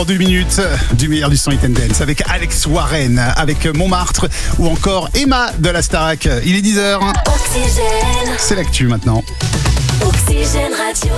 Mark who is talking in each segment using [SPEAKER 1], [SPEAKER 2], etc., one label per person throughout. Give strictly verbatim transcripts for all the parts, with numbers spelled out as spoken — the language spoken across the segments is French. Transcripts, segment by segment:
[SPEAKER 1] Dans deux minutes, du meilleur du son Hit and Dance avec Alex Warren, avec Montmartre ou encore Emma de la Starac. Il est dix heures.
[SPEAKER 2] Oxygène.
[SPEAKER 1] C'est l'actu maintenant.
[SPEAKER 2] Oxygène Radio.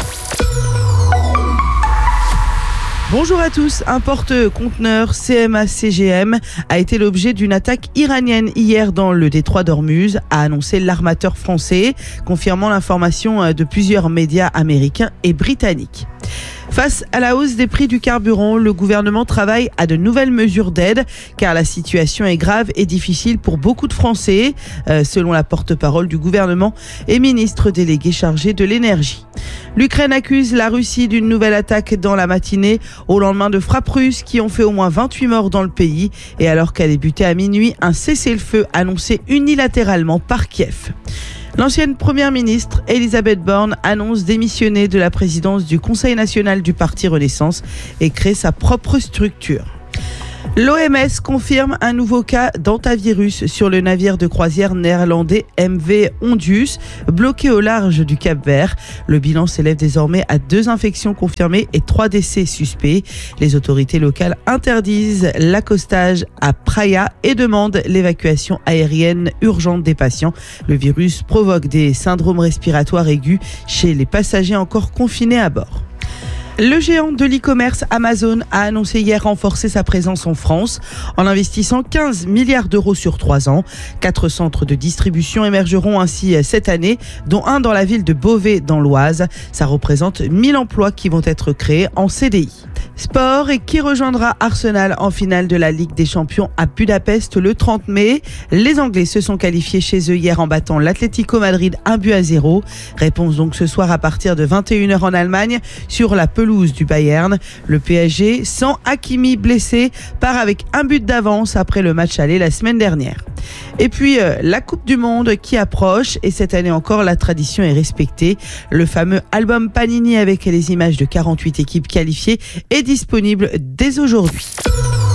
[SPEAKER 3] Bonjour à tous. Un porte-conteneur C M A C G M a été l'objet d'une attaque iranienne hier dans le détroit d'Ormuz, a annoncé l'armateur français, confirmant l'information de plusieurs médias américains et britanniques. Face à la hausse des prix du carburant, le gouvernement travaille à de nouvelles mesures d'aide car la situation est grave et difficile pour beaucoup de Français, euh, selon la porte-parole du gouvernement et ministre délégué chargé de l'énergie. L'Ukraine accuse la Russie d'une nouvelle attaque dans la matinée au lendemain de frappes russes qui ont fait au moins vingt-huit morts dans le pays et alors qu'a débuté à minuit un cessez-le-feu annoncé unilatéralement par Kiev. L'ancienne première ministre Elisabeth Borne annonce démissionner de la présidence du Conseil national du Parti Renaissance et crée sa propre structure. L'O M S confirme un nouveau cas d'hantavirus sur le navire de croisière néerlandais M V Ondius, bloqué au large du Cap-Vert. Le bilan s'élève désormais à deux infections confirmées et trois décès suspects. Les autorités locales interdisent l'accostage à Praia et demandent l'évacuation aérienne urgente des patients. Le virus provoque des syndromes respiratoires aigus chez les passagers encore confinés à bord. Le géant de l'e-commerce Amazon a annoncé hier renforcer sa présence en France en investissant quinze milliards d'euros sur trois ans. Quatre centres de distribution émergeront ainsi cette année, dont un dans la ville de Beauvais dans l'Oise. Ça représente mille emplois qui vont être créés en C D I. Sport, et qui rejoindra Arsenal en finale de la Ligue des Champions à Budapest le trente mai. Les Anglais se sont qualifiés chez eux hier en battant l'Atlético Madrid un but à zéro. Réponse donc ce soir à partir de vingt et une heures en Allemagne sur la pelouse du Bayern. Le P S G, sans Hakimi blessé, part avec un but d'avance après le match aller la semaine dernière. Et puis euh, la Coupe du Monde qui approche et cette année encore la tradition est respectée. Le fameux album Panini avec les images de quarante-huit équipes qualifiées est disponible dès aujourd'hui.